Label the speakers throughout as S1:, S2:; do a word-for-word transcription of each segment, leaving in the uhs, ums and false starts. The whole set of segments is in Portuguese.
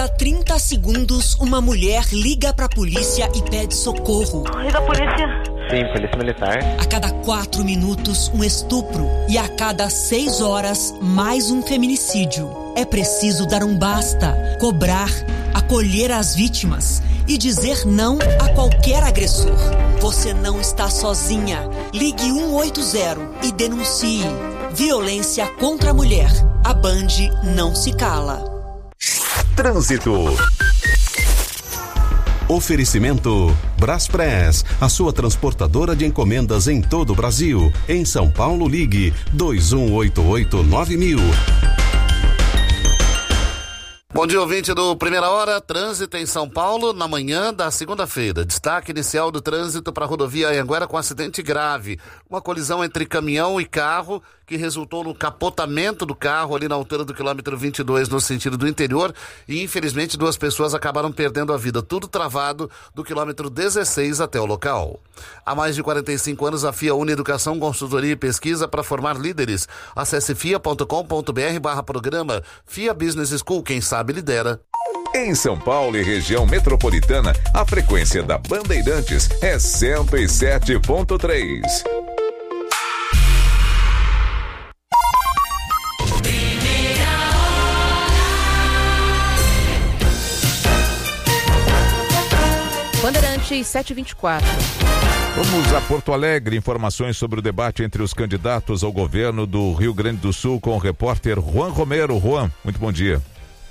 S1: A trinta segundos, uma mulher liga pra polícia e pede socorro.
S2: E da polícia?
S3: Sim, polícia militar.
S1: A cada quatro minutos, um estupro. E a cada seis horas, mais um feminicídio. É preciso dar um basta, cobrar, acolher as vítimas e dizer não a qualquer agressor. Você não está sozinha. Ligue um oito zero e denuncie. Violência contra a mulher. A Band não se cala.
S4: Trânsito. Oferecimento Braspress, a sua transportadora de encomendas em todo o Brasil. Em São Paulo, ligue dois um oito oito nove mil.
S5: Bom dia, ouvinte do Primeira Hora. Trânsito em São Paulo na manhã da segunda-feira. Destaque inicial do trânsito para a rodovia Anhanguera com acidente grave. Uma colisão entre caminhão e carro que resultou no capotamento do carro ali na altura do quilômetro vinte e dois no sentido do interior e infelizmente duas pessoas acabaram perdendo a vida. Tudo travado do quilômetro dezesseis até o local. Há mais de quarenta e cinco anos a FIA une Educação, Consultoria e Pesquisa para formar líderes. Acesse fia ponto com ponto br barra programa. FIA Business School, quem sabe lidera.
S6: Em São Paulo e região metropolitana, a frequência da Bandeirantes é cento e sete ponto três.
S7: Bandeirantes sete e vinte e quatro.
S6: Vamos a Porto Alegre, informações sobre o debate entre os candidatos ao governo do Rio Grande do Sul com o repórter Juan Romero. Juan, muito bom dia.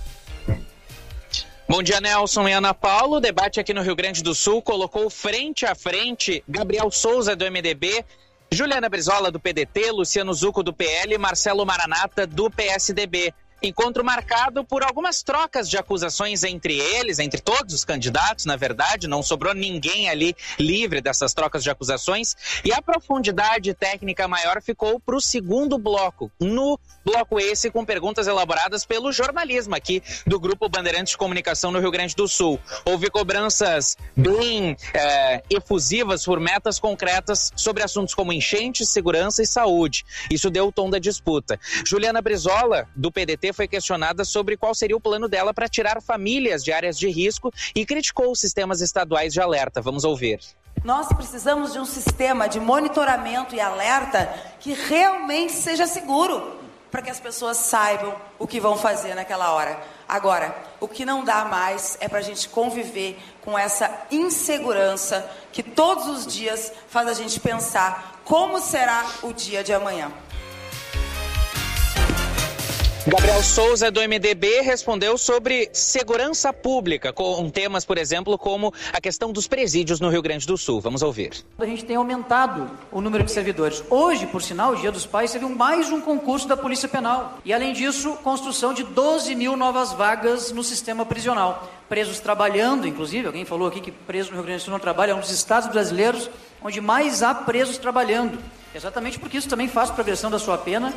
S8: Bom dia, Nelson e Ana Paula. O debate aqui no Rio Grande do Sul colocou frente a frente Gabriel Souza, do M D B, Juliana Brizola, do P D T, Luciano Zucco, do P L e Marcelo Maranata, do P S D B. Encontro marcado por algumas trocas de acusações entre eles, entre todos os candidatos, na verdade, não sobrou ninguém ali livre dessas trocas de acusações, e a profundidade técnica maior ficou para o segundo bloco, no bloco esse com perguntas elaboradas pelo jornalismo aqui do Grupo Bandeirantes de Comunicação no Rio Grande do Sul. Houve cobranças bem é, efusivas por metas concretas sobre assuntos como enchente, segurança e saúde. Isso deu o tom da disputa. Juliana Brizola, do P D T, foi questionada sobre qual seria o plano dela para tirar famílias de áreas de risco e criticou os sistemas estaduais de alerta. Vamos ouvir.
S9: Nós precisamos de um sistema de monitoramento e alerta que realmente seja seguro, para que as pessoas saibam o que vão fazer naquela hora. Agora, o que não dá mais é para a gente conviver com essa insegurança que todos os dias faz a gente pensar como será o dia de amanhã.
S8: Gabriel Souza, do M D B, respondeu sobre segurança pública, com temas, por exemplo, como a questão dos presídios no Rio Grande do Sul. Vamos ouvir.
S10: A gente tem aumentado o número de servidores. Hoje, por sinal, o Dia dos Pais, teve mais um concurso da Polícia Penal. E, além disso, construção de doze mil novas vagas no sistema prisional. Presos trabalhando, inclusive, alguém falou aqui que preso no Rio Grande do Sul não trabalha, é um dos estados brasileiros onde mais há presos trabalhando. Exatamente porque isso também faz progressão da sua pena.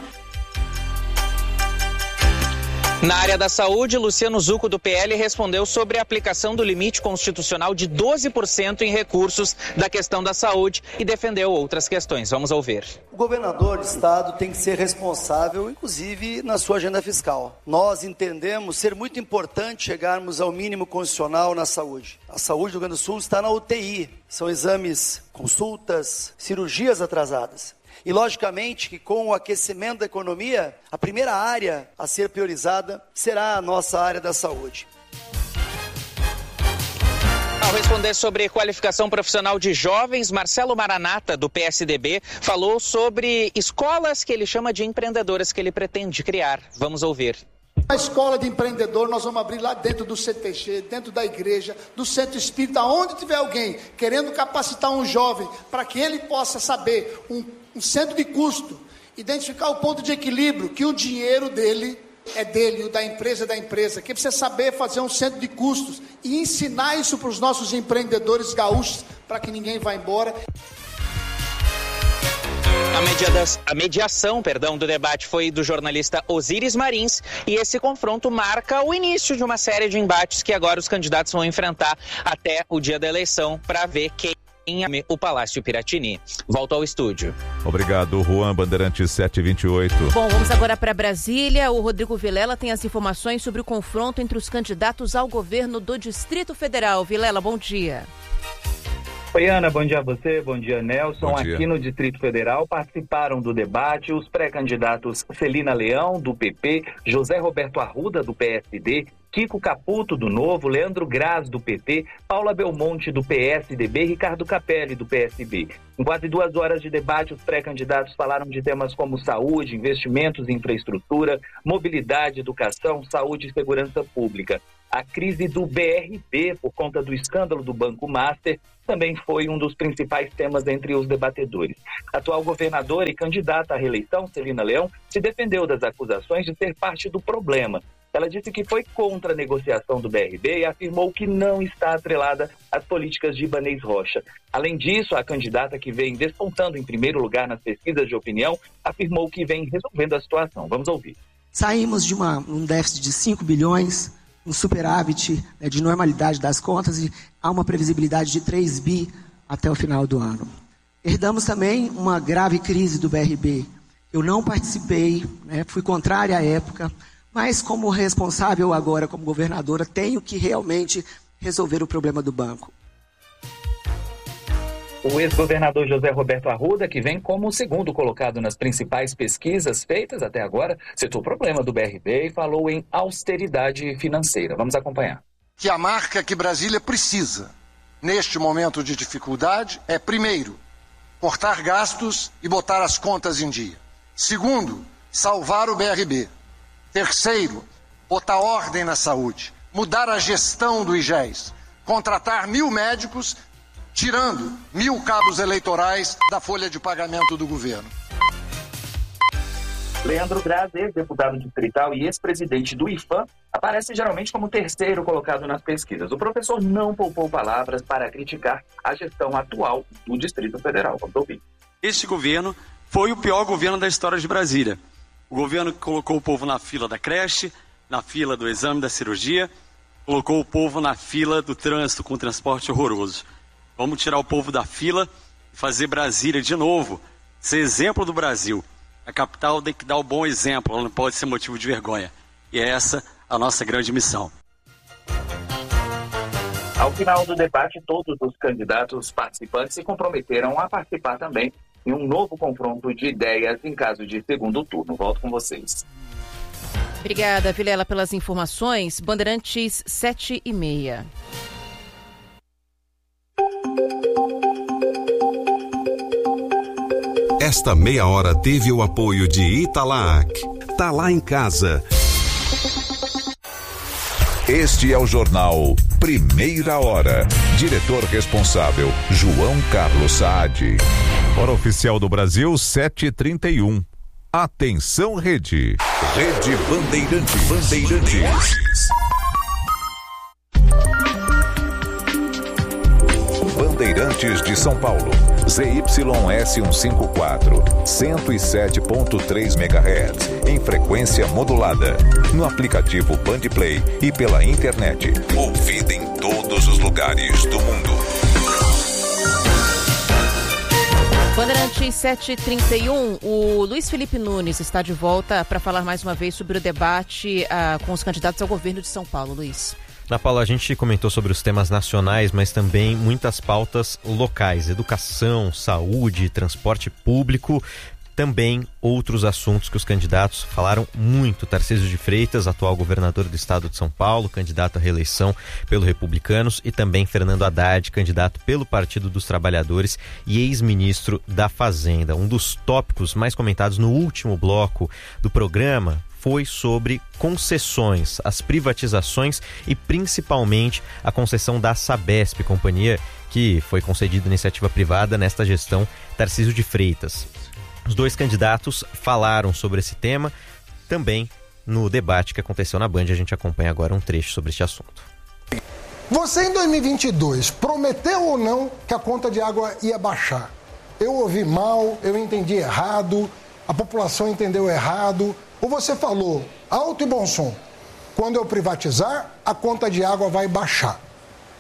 S8: Na área da saúde, Luciano Zucco, do P L, respondeu sobre a aplicação do limite constitucional de doze por cento em recursos da questão da saúde e defendeu outras questões. Vamos ouvir.
S11: O governador do estado tem que ser responsável, inclusive na sua agenda fiscal. Nós entendemos ser muito importante chegarmos ao mínimo constitucional na saúde. A saúde do Rio Grande do Sul está na U T I. São exames, consultas, cirurgias atrasadas. E, logicamente, que com o aquecimento da economia, a primeira área a ser priorizada será a nossa área da saúde.
S8: Ao responder sobre qualificação profissional de jovens, Marcelo Maranata, do P S D B, falou sobre escolas que ele chama de empreendedoras que ele pretende criar. Vamos ouvir.
S12: A escola de empreendedor nós vamos abrir lá dentro do C T G, dentro da igreja, do centro espírita, onde tiver alguém querendo capacitar um jovem para que ele possa saber um, um centro de custo, identificar o ponto de equilíbrio, que o dinheiro dele é dele, o da empresa é da empresa, que precisa saber fazer um centro de custos e ensinar isso para os nossos empreendedores gaúchos, para que ninguém vá embora.
S8: A, media a mediação perdão, do debate foi do jornalista Osíris Marins e esse confronto marca o início de uma série de embates que agora os candidatos vão enfrentar até o dia da eleição para ver quem em o Palácio Piratini. Volto ao estúdio.
S6: Obrigado, Juan. Bandeirantes sete e vinte e oito.
S7: Bom, vamos agora para Brasília. O Rodrigo Vilela tem as informações sobre o confronto entre os candidatos ao governo do Distrito Federal. Vilela, bom dia.
S2: Oi, Ana, bom dia a você, bom dia, Nelson.
S6: Bom dia.
S2: Aqui no Distrito Federal participaram do debate os pré-candidatos Celina Leão, do P P, José Roberto Arruda, do P S D, Kiko Caputo, do Novo, Leandro Graz, do P T, Paula Belmonte, do P S D B e Ricardo Capelli, do P S B. Em quase duas horas de debate, os pré-candidatos falaram de temas como saúde, investimentos em infraestrutura, mobilidade, educação, saúde e segurança pública. A crise do B R B, por conta do escândalo do Banco Master, também foi um dos principais temas entre os debatedores. A atual governadora e candidata à reeleição, Celina Leão, se defendeu das acusações de ser parte do problema. Ela disse que foi contra a negociação do B R B e afirmou que não está atrelada às políticas de Ibanez Rocha. Além disso, a candidata, que vem despontando em primeiro lugar nas pesquisas de opinião, afirmou que vem resolvendo a situação. Vamos ouvir.
S3: Saímos de uma, um déficit de cinco bilhões, um superávit, né, de normalidade das contas, e há uma previsibilidade de três bi até o final do ano. Herdamos também uma grave crise do B R B. Eu não participei, né, fui contrária à época, mas como responsável agora, como governadora, tenho que realmente resolver o problema do banco.
S2: O ex-governador José Roberto Arruda, que vem como o segundo colocado nas principais pesquisas feitas até agora, citou o problema do B R B e falou em austeridade financeira. Vamos acompanhar.
S13: Que a marca que Brasília precisa, neste momento de dificuldade, é, primeiro, cortar gastos e botar as contas em dia. Segundo, salvar o B R B. Terceiro, botar ordem na saúde, mudar a gestão do I G E S, contratar mil médicos, tirando mil cabos eleitorais da folha de pagamento do governo.
S2: Leandro Graz, ex-deputado distrital e ex-presidente do I F A M, aparece geralmente como terceiro colocado nas pesquisas. O professor não poupou palavras para criticar a gestão atual do Distrito Federal. Vamos ouvir.
S14: Este governo foi o pior governo da história de Brasília. O governo que colocou o povo na fila da creche, na fila do exame da cirurgia, colocou o povo na fila do trânsito com transporte horroroso. Vamos tirar o povo da fila e fazer Brasília de novo, ser exemplo do Brasil. A capital tem que dar o bom exemplo, ela não pode ser motivo de vergonha. E é essa a nossa grande missão.
S2: Ao final do debate, todos os candidatos participantes se comprometeram a participar também em um novo confronto de ideias em caso de segundo turno. Volto com vocês.
S7: Obrigada, Vilela, pelas informações. Bandeirantes sete e meia.
S4: Esta meia hora teve o apoio de Italac. Tá lá em casa.
S6: Este é o jornal Primeira Hora. Diretor responsável, João Carlos Saad. Hora oficial do Brasil, sete e trinta e um. Atenção, Rede. Rede Bandeirantes. Bandeirantes. Bandeirantes de São Paulo. Z Y S cento e cinquenta e quatro, cento e sete ponto três megahertz, em frequência modulada. No aplicativo Bandplay e pela internet. Ouvida em todos os lugares do mundo.
S7: Bandeirantes sete e trinta e um, o Luiz Felipe Nunes está de volta para falar mais uma vez sobre o debate uh, com os candidatos ao governo de São Paulo. Luiz.
S15: Na Paula, a gente comentou sobre os temas nacionais, mas também muitas pautas locais, educação, saúde, transporte público, também outros assuntos que os candidatos falaram muito. Tarcísio de Freitas, atual governador do estado de São Paulo, candidato à reeleição pelo Republicanos, e também Fernando Haddad, candidato pelo Partido dos Trabalhadores e ex-ministro da Fazenda. Um dos tópicos mais comentados no último bloco do programa foi sobre concessões, as privatizações e principalmente a concessão da Sabesp, companhia que foi concedida iniciativa privada nesta gestão Tarcísio de Freitas. Os dois candidatos falaram sobre esse tema também no debate que aconteceu na Band. A gente acompanha agora um trecho sobre este assunto.
S16: Você em dois mil e vinte e dois prometeu ou não que a conta de água ia baixar? Eu ouvi mal, eu entendi errado, a população entendeu errado. Ou você falou, alto e bom som, quando eu privatizar, a conta de água vai baixar.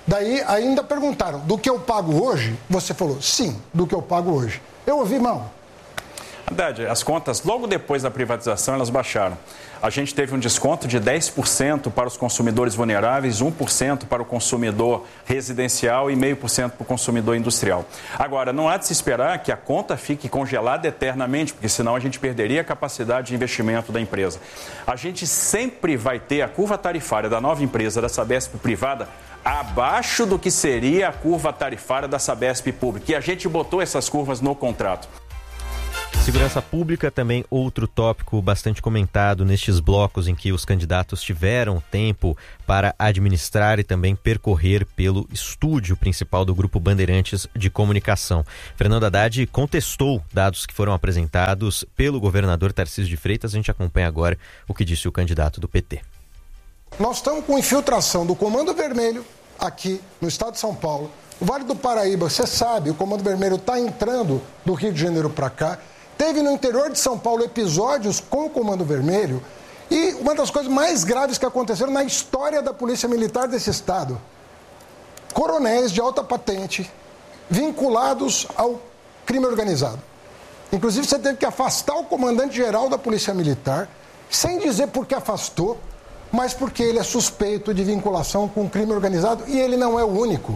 S16: Daí ainda perguntaram, do que eu pago hoje? Você falou, sim, do que eu pago hoje. Eu ouvi mal.
S17: Haddad, as contas, logo depois da privatização, elas baixaram. A gente teve um desconto de dez por cento para os consumidores vulneráveis, um por cento para o consumidor residencial e zero vírgula cinco por cento para o consumidor industrial. Agora, não há de se esperar que a conta fique congelada eternamente, porque senão a gente perderia a capacidade de investimento da empresa. A gente sempre vai ter a curva tarifária da nova empresa, da Sabesp privada, abaixo do que seria a curva tarifária da Sabesp pública. E a gente botou essas curvas no contrato.
S15: Segurança pública, também outro tópico bastante comentado nestes blocos em que os candidatos tiveram tempo para administrar e também percorrer pelo estúdio principal do Grupo Bandeirantes de Comunicação. Fernando Haddad contestou dados que foram apresentados pelo governador Tarcísio de Freitas. A gente acompanha agora o que disse o candidato do P T.
S16: Nós estamos com infiltração do Comando Vermelho aqui no estado de São Paulo. O Vale do Paraíba, você sabe, o Comando Vermelho está entrando do Rio de Janeiro para cá. Teve no interior de São Paulo episódios com o Comando Vermelho e uma das coisas mais graves que aconteceram na história da Polícia Militar desse estado. Coronéis de alta patente vinculados ao crime organizado. Inclusive, você teve que afastar o comandante-geral da Polícia Militar, sem dizer por que afastou, mas porque ele é suspeito de vinculação com o crime organizado e ele não é o único.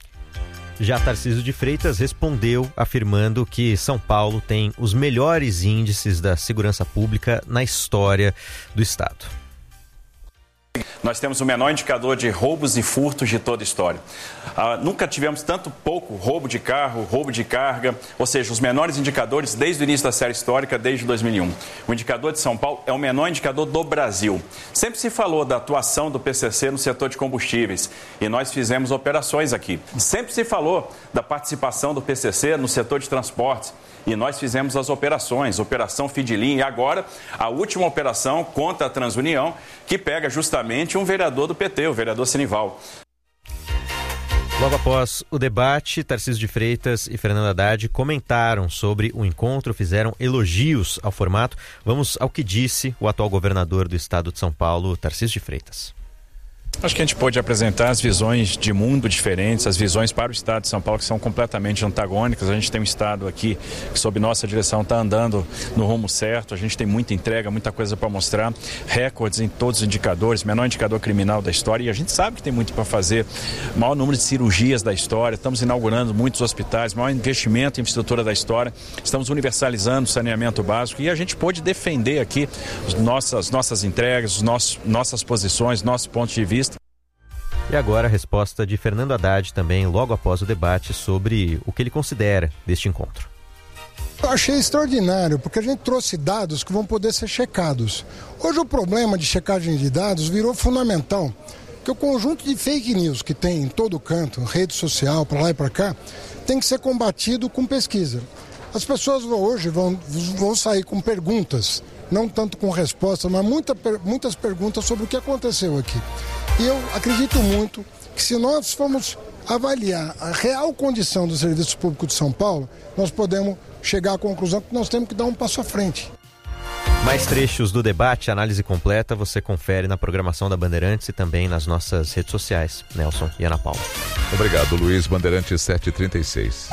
S15: Já Tarcísio de Freitas respondeu afirmando que São Paulo tem os melhores índices da segurança pública na história do estado.
S17: Nós temos o menor indicador de roubos e furtos de toda a história. Ah, nunca tivemos tanto pouco roubo de carro, roubo de carga, ou seja, os menores indicadores desde o início da série histórica, desde dois mil e um. O indicador de São Paulo é o menor indicador do Brasil. Sempre se falou da atuação do P C C no setor de combustíveis e nós fizemos operações aqui. Sempre se falou da participação do P C C no setor de transportes e nós fizemos as operações, Operação Fidilim e agora a última operação contra a Transunião, que pega justamente um vereador do P T, o vereador Senival.
S15: Logo após o debate, Tarcísio de Freitas e Fernando Haddad comentaram sobre o encontro, fizeram elogios ao formato. Vamos ao que disse o atual governador do estado de São Paulo, Tarcísio de Freitas.
S17: Acho que a gente pôde apresentar as visões de mundo diferentes, as visões para o estado de São Paulo que são completamente antagônicas. A gente tem um estado aqui que, sob nossa direção, está andando no rumo certo. A gente tem muita entrega, muita coisa para mostrar, recordes em todos os indicadores, menor indicador criminal da história. E a gente sabe que tem muito para fazer, maior número de cirurgias da história. Estamos inaugurando muitos hospitais, maior investimento em infraestrutura da história. Estamos universalizando o saneamento básico e a gente pôde defender aqui as nossas, nossas entregas, os nossos, nossas posições, nossos pontos de vista.
S15: E agora a resposta de Fernando Haddad também, logo após o debate, sobre o que ele considera deste encontro.
S16: Eu achei extraordinário, porque a gente trouxe dados que vão poder ser checados. Hoje o problema de checagem de dados virou fundamental, que o conjunto de fake news que tem em todo canto, rede social, para lá e para cá, tem que ser combatido com pesquisa. As pessoas hoje vão, vão sair com perguntas, não tanto com respostas, mas muita, muitas perguntas sobre o que aconteceu aqui. E eu acredito muito que se nós formos avaliar a real condição do serviço público de São Paulo, nós podemos chegar à conclusão que nós temos que dar um passo à frente.
S15: Mais trechos do debate, análise completa, você confere na programação da Bandeirantes e também nas nossas redes sociais. Nelson e Ana Paula.
S6: Obrigado, Luiz. Bandeirantes sete e trinta e seis.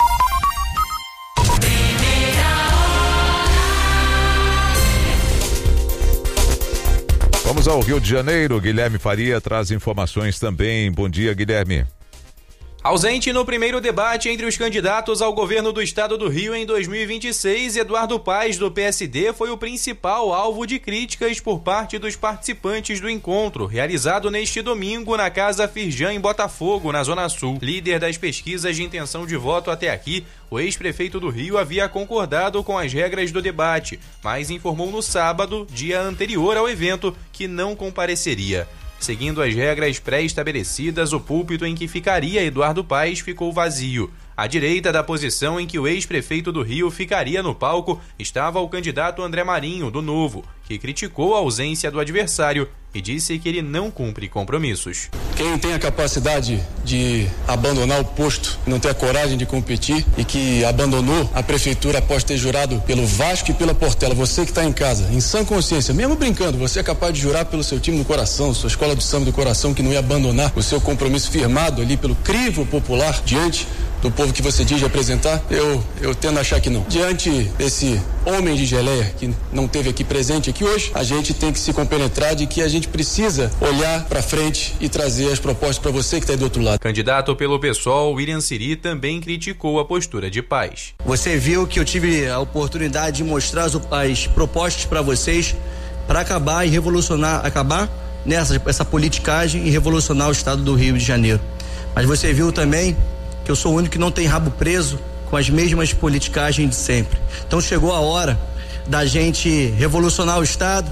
S6: Vamos ao Rio de Janeiro. Guilherme Faria traz informações também. Bom dia, Guilherme.
S18: Ausente no primeiro debate entre os candidatos ao governo do estado do Rio em dois mil e vinte e seis, Eduardo Paes, do P S D, foi o principal alvo de críticas por parte dos participantes do encontro, realizado neste domingo na Casa Firjan, em Botafogo, na Zona Sul. Líder das pesquisas de intenção de voto até aqui, o ex-prefeito do Rio havia concordado com as regras do debate, mas informou no sábado, dia anterior ao evento, que não compareceria. Seguindo as regras pré-estabelecidas, o púlpito em que ficaria Eduardo Paes ficou vazio. À direita da posição em que o ex-prefeito do Rio ficaria no palco estava o candidato André Marinho, do Novo, que criticou a ausência do adversário e disse que ele não cumpre compromissos.
S19: Quem tem a capacidade de abandonar o posto, não ter a coragem de competir e que abandonou a prefeitura após ter jurado pelo Vasco e pela Portela, você que está em casa, em sã consciência, mesmo brincando, você é capaz de jurar pelo seu time do coração, sua escola de samba do coração, que não ia abandonar o seu compromisso firmado ali pelo crivo popular diante do povo que você diz de apresentar? Eu, eu tendo a achar que não. Diante desse homem de geleia que não esteve aqui presente aqui hoje, a gente tem que se compenetrar de que a gente precisa olhar para frente e trazer as propostas para você que está aí do outro lado.
S18: Candidato pelo PSOL, William Siri também criticou a postura de Paes.
S20: Você viu que eu tive a oportunidade de mostrar as, as propostas para vocês para acabar e revolucionar, acabar nessa essa politicagem e revolucionar o estado do Rio de Janeiro. Mas você viu também que eu sou o único que não tem rabo preso com as mesmas politicagens de sempre. Então chegou a hora da gente revolucionar o estado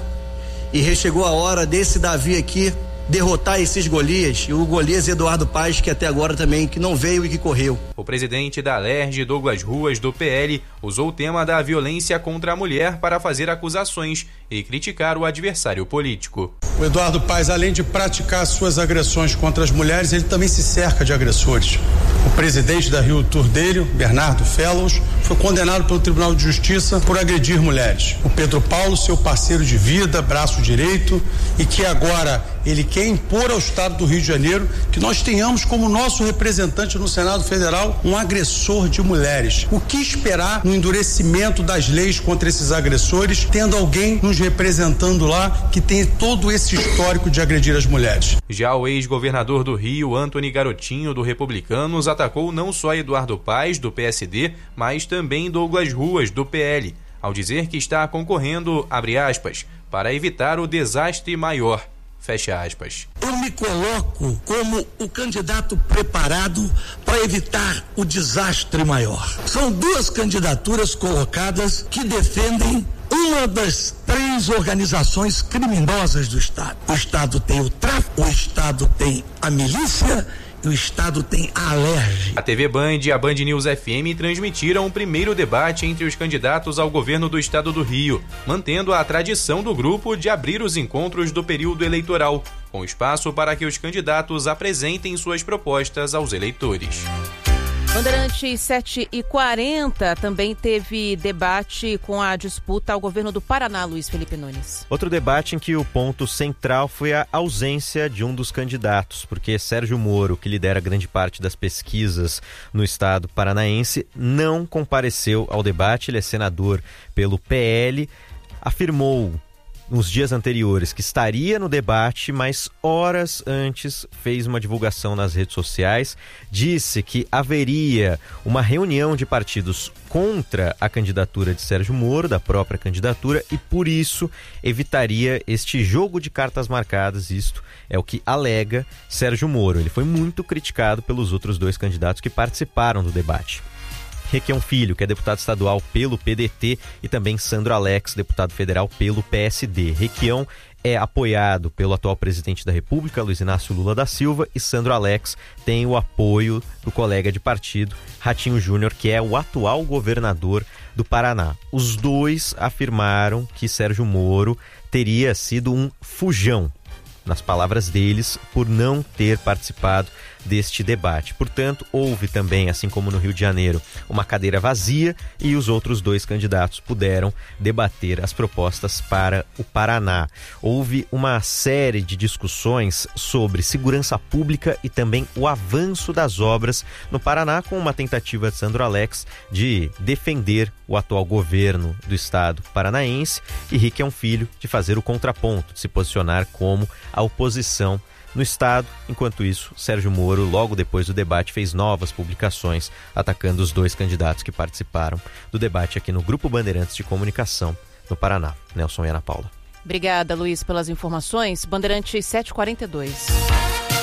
S20: e chegou a hora desse Davi aqui derrotar esses Golias, e o Golias Eduardo Paes, que até agora também que não veio e que correu.
S18: O presidente da Alerj, Douglas Ruas, do P L, usou o tema da violência contra a mulher para fazer acusações e criticar o adversário político.
S21: O Eduardo Paes, além de praticar suas agressões contra as mulheres, ele também se cerca de agressores. O presidente da Rio Tour dele, Bernardo Fellows, foi condenado pelo Tribunal de Justiça por agredir mulheres. O Pedro Paulo, seu parceiro de vida, braço direito, e que agora ele quer impor ao Estado do Rio de Janeiro que nós tenhamos como nosso representante no Senado Federal um agressor de mulheres. O que esperar no endurecimento das leis contra esses agressores, tendo alguém nos representando lá que tem todo esse histórico de agredir as mulheres?
S18: Já o ex-governador do Rio, Antony Garotinho, do Republicanos, atacou não só Eduardo Paes, do P S D, mas também Douglas Ruas, do P L, ao dizer que está concorrendo, abre aspas, para evitar o desastre maior. Fecha aspas.
S22: Eu me coloco como o candidato preparado para evitar o desastre maior. São duas candidaturas colocadas que defendem uma das três organizações criminosas do Estado. O Estado tem o tráfico, o Estado tem a milícia, o Estado tem a Alerj.
S18: A T V Band e a Band News F M transmitiram o primeiro debate entre os candidatos ao governo do Estado do Rio, mantendo a tradição do grupo de abrir os encontros do período eleitoral, com espaço para que os candidatos apresentem suas propostas aos eleitores.
S7: Bandeirantes sete e quarenta também teve debate com a disputa ao governo do Paraná, Luiz Felipe Nunes.
S15: Outro debate em que o ponto central foi a ausência de um dos candidatos, porque Sérgio Moro, que lidera grande parte das pesquisas no estado paranaense, não compareceu ao debate. Ele é senador pelo P L, afirmou nos dias anteriores que estaria no debate, mas horas antes fez uma divulgação nas redes sociais, disse que haveria uma reunião de partidos contra a candidatura de Sérgio Moro, da própria candidatura, e por isso evitaria este jogo de cartas marcadas. Isto é o que alega Sérgio Moro. Ele foi muito criticado pelos outros dois candidatos que participaram do debate. Requião Filho, que é deputado estadual pelo P D T, e também Sandro Alex, deputado federal pelo P S D. Requião é apoiado pelo atual presidente da República, Luiz Inácio Lula da Silva, e Sandro Alex tem o apoio do colega de partido, Ratinho Júnior, que é o atual governador do Paraná. Os dois afirmaram que Sérgio Moro teria sido um fujão, nas palavras deles, por não ter participado deste debate. Portanto, houve também, assim como no Rio de Janeiro, uma cadeira vazia e os outros dois candidatos puderam debater as propostas para o Paraná. Houve uma série de discussões sobre segurança pública e também o avanço das obras no Paraná, com uma tentativa de Sandro Alex de defender o atual governo do estado paranaense, e Requião Filho de fazer o contraponto, de se posicionar como a oposição no estado. Enquanto isso, Sérgio Moro, logo depois do debate, fez novas publicações atacando os dois candidatos que participaram do debate aqui no Grupo Bandeirantes de Comunicação no Paraná. Nelson e Ana Paula.
S7: Obrigada, Luiz, pelas informações. Bandeirantes sete e quarenta e dois.